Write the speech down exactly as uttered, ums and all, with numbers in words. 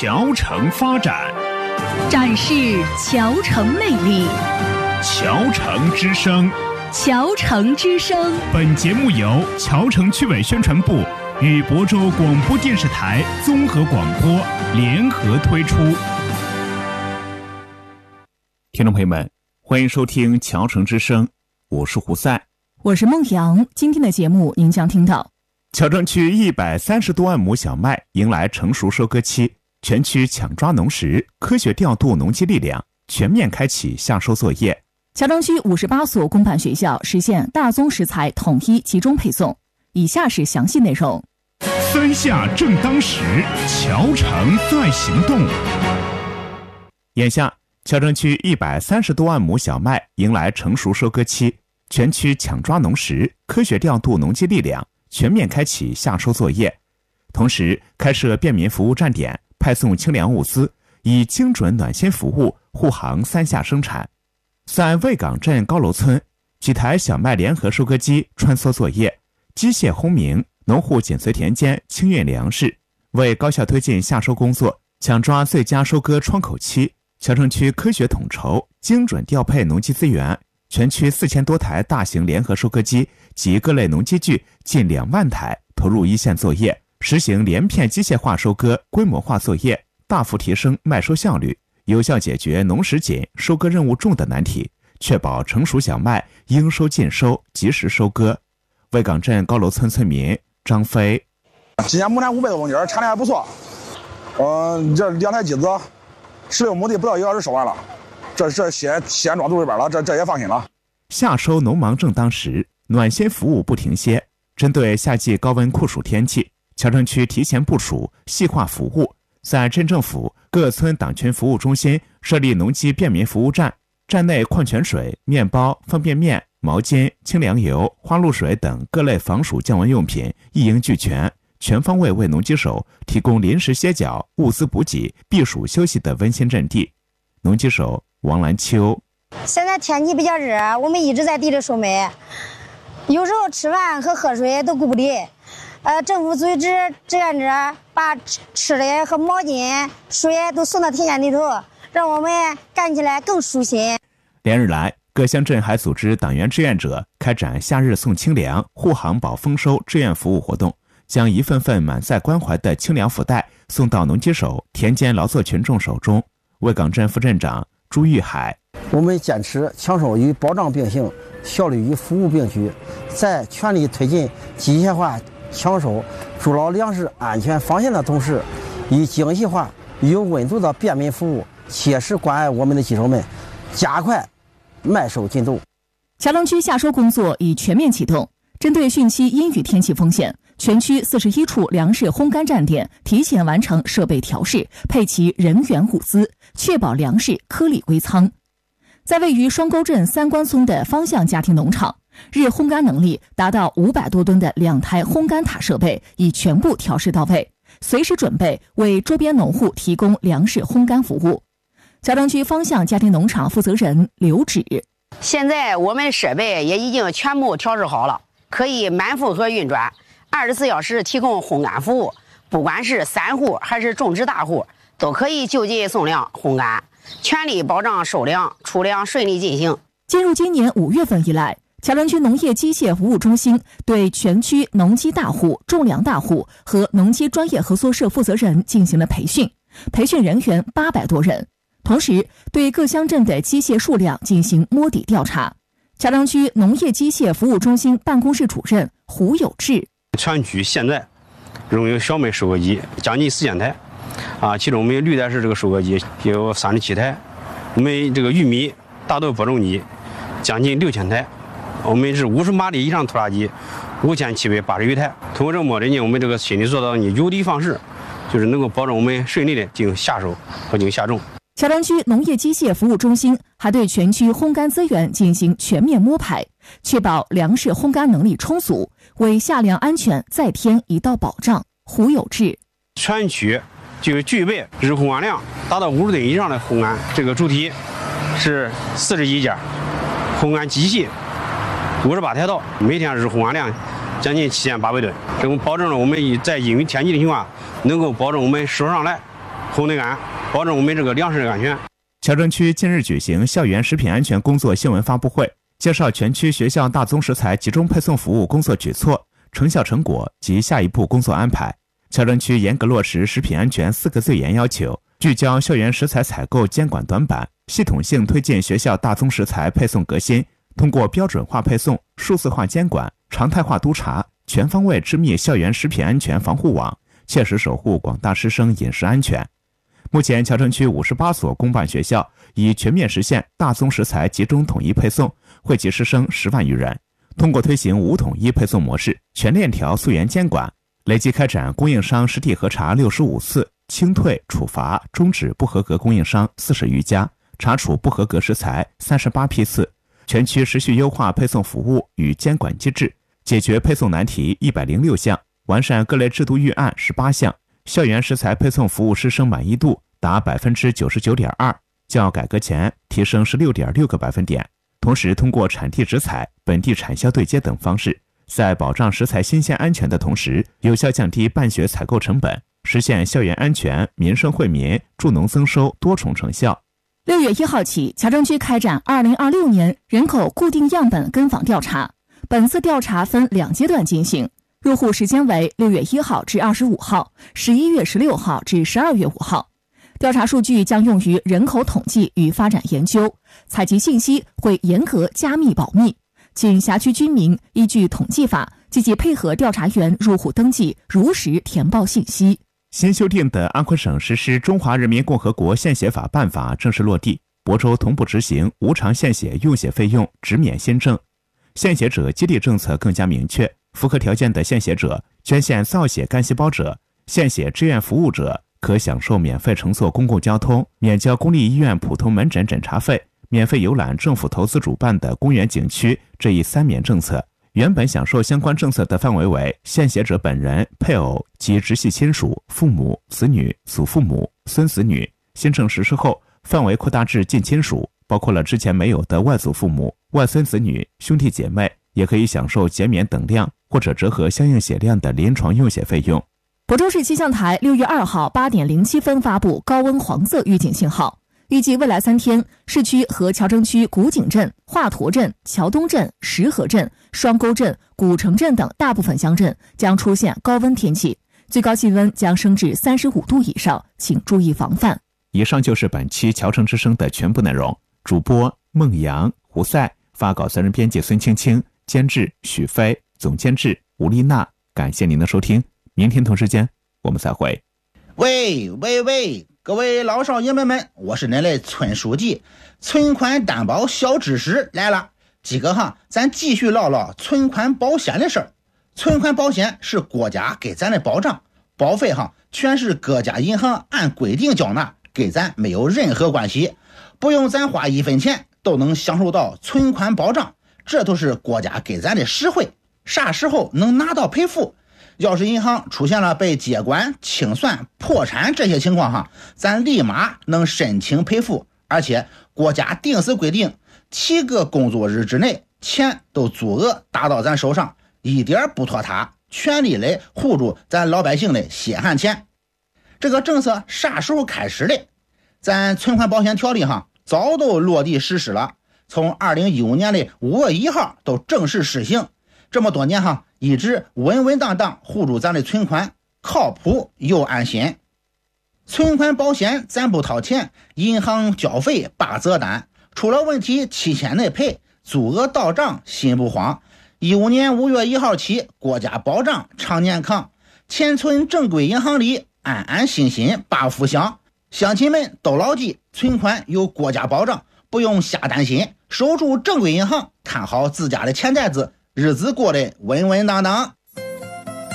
侨城发展， 展示侨城魅力。 侨城之声， 侨城之声。 本节目由侨城区委宣传部与亳州广播电视台综合广播联合推出。听众朋友们，欢迎收听侨城之声，我是胡赛， 我是孟阳。今天的节目您将听到： 侨城区一百三十多万亩小麦迎来成熟收割期，全区抢抓农时，科学调度农机力量，全面开启夏收作业。 侨城区五十八所公办学校实现大宗食材统一集中配送。以下是详细内容。 三夏正当时，侨城在行动。眼下，侨城区一百三十多万亩小麦迎来成熟收割期，全区抢抓农时，科学调度农机力量，全面开启夏收作业。同时，开设便民服务站点，派送清凉物资，以精准暖心服务护航三夏生产。在卫岗镇高楼村，几台小麦联合收割机穿梭作业，机械轰鸣，农户紧随田间清运粮食，为高效推进夏收工作，抢抓最佳收割窗口期。侨城区科学统筹，精准调配农机资源，全区四千多台大型联合收割机及各类农机具近两万台投入一线作业，实行连片机械化收割规模化作业，大幅提升麦收效率，有效解决农时紧、收割任务重的难题，确保成熟小麦应收尽收，及时收割。卫岗镇高楼村村民张飞： 今年亩产五百多公斤，产量还不错。嗯，这两台机子，十六亩地不到一个小时收完了，这这先先装肚里边了，这这也放心了。 夏收农忙正当时，暖心服务不停歇。针对夏季高温酷暑天气，侨城区提前部署，细化服务，在镇政府各村党群服务中心设立农机便民服务站，站内矿泉水、面包、方便面、毛巾、清凉油、花露水等各类防暑降温用品一应俱全，全方位为农机手提供临时歇脚、物资补给、避暑休息的温馨阵地。农机手王兰秋： 现在天气比较热，我们一直在地里收麦，有时候吃饭和喝水都顾不得。呃，政府组织志愿者把吃的和毛巾、水都送到田间里头，让我们干起来更舒心。 连日来，各乡镇还组织党员志愿者开展夏日送清凉、护航保丰收志愿服务活动，将一份份满载关怀的清凉福袋送到农机手、田间劳作群众手中。卫岗镇副镇长朱玉海： 我们坚持抢收与保障并行，效率与服务并举，在全力推进机械化抢收、筑牢粮食安全防线的同时，以精细化、有温度的便民服务，切实关爱我们的机手们，加快麦收进度。 侨城区夏收工作已全面启动，针对汛期阴雨天气风险，全区四十一处粮食烘干站点提前完成设备调试，配齐人员物资，确保粮食颗粒归仓。在位于双沟镇三官村的方向家庭农场，日烘干能力达到五百多吨的两台烘干塔设备已全部调试到位，随时准备为周边农户提供粮食烘干服务。侨城区方向家庭农场负责人刘芷： 现在我们设备也已经全部调试好了，可以满负荷运转，二十四小时提供烘干服务，不管是散户还是种植大户，都可以就近送粮烘干，全力保障收粮出粮顺利进行。 进入今年五月份以来，侨城区农业机械服务中心对全区农机大户、种粮大户和农机专业合作社负责人进行了培训，培训人员八百多人。同时，对各乡镇的机械数量进行摸底调查。侨城区农业机械服务中心办公室主任胡有志： 全区现在拥有小麦收割机将近四千台，啊，其中我们绿带式这个收割机有三十七台，我们这个玉米、大豆播种机将近六千台，我们是五十马力以上拖拉机五千七百八十余台。通过这么的呢，我们这个心里做到呢有的放矢，就是能够保证我们顺利的进行夏收和进行夏种。 侨城区农业机械服务中心还对全区烘干资源进行全面摸排，确保粮食烘干能力充足，为夏粮安全再添一道保障。胡有志： 全区就具备日烘干量达到五十吨以上的烘干这个主体是四十一家，烘干机器五十八台道，每天日烘干量将近七千八百吨，这保证了我们在阴雨天气的情况能够保证我们收上来红内安，保证我们这个粮食安全。 乔城区近日举行校园食品安全工作新闻发布会，介绍全区学校大宗食材集中配送服务工作举措、成效成果及下一步工作安排。乔城区严格落实食品安全四个最严要求，聚焦校园食材采购监管短板，系统性推进学校大宗食材配送革新，通过标准化配送、数字化监管、常态化督查，全方位织密校园食品安全防护网，切实守护广大师生饮食安全。目前，乔城区五十八所公办学校已全面实现大宗食材集中统一配送，惠及师生十万余人。通过推行无统一配送模式，全链条溯源监管，累计开展供应商实地核查六十五次，清退、处罚、终止不合格供应商四十余家，查处不合格食材三十八批次。全区持续优化配送服务与监管机制，解决配送难题一百零六项，完善各类制度预案十八项。校园食材配送服务师生满意度达百分之九十九点二，较改革前提升十六点六个百分点。同时，通过产地直采、本地产销对接等方式，在保障食材新鲜安全的同时，有效降低办学采购成本，实现校园安全、民生惠民、助农增收多重成效。 六月一号起，乔城区开展二零二六年人口固定样本跟访调查，本次调查分两阶段进行。入户时间为六月一号至二十五号，十一月十六号至十二月五号。调查数据将用于人口统计与发展研究，采集信息会严格加密保密。请辖区居民依据统计法，积极配合调查员入户登记，如实填报信息。 新修订的安徽省实施《中华人民共和国献血法》办法正式落地，亳州同步执行无偿献血用血费用直免新政，献血者激励政策更加明确。符合条件的献血者、捐献造血干细胞者、献血志愿服务者可享受免费乘坐公共交通、免交公立医院普通门诊诊查费、免费游览政府投资主办的公园景区这一三免政策。原本享受相关政策的范围为献血者本人、配偶及直系亲属、父母、子女、祖父母、孙子女。新政实施后，范围扩大至近亲属，包括了之前没有的外祖父母、外孙子女、兄弟姐妹，也可以享受减免等量或者折合相应血量的临床用血费用。 亳州市气象台六月二号八点零七分发布高温黄色预警信号，预计未来三天，市区和乔城区古井镇、华佗镇、桥东镇、石河镇、双沟镇、古城镇等大部分乡镇将出现高温天气，最高气温将升至三十五度以上，请注意防范。 以上就是本期乔城之声的全部内容。主播孟阳、胡赛，发稿责任编辑孙青青，监制许飞，总监制吴丽娜。感谢您的收听，明天同时间我们再会。 喂喂喂，各位老少爷们们，我是您的村书记，存款担保小知识来了。今个哈，咱继续唠唠存款保险的事儿。存款保险是国家给咱的保障，保费哈全是各家银行按规定缴纳，给咱没有任何关系，不用咱花一分钱都能享受到存款保障，这都是国家给咱的实惠。啥时候能拿到赔付？要是银行出现了被接管、清算、破产这些情况哈，咱立马能申请赔付，而且国家定时规定七个工作日之内钱都足额打到咱手上，一点不拖沓，全力来护住咱老百姓的血汗钱。这个政策啥时候开始的？咱存款保险条例哈早都落地实施了，从二零一五年的五月一号都正式实行。这么多年哈，一直稳稳当当护住咱的存款，靠谱又安心。存款保险咱不掏钱，银行交费八折单，出了问题七天内赔，足额到账心不慌。一五年五月一号起，国家保障常年扛，钱存正规银行里，安安心心把福享。乡亲们都牢记，存款有国家保障，不用瞎担心，守住正规银行，看好自家的钱袋子，日子过得稳稳当当。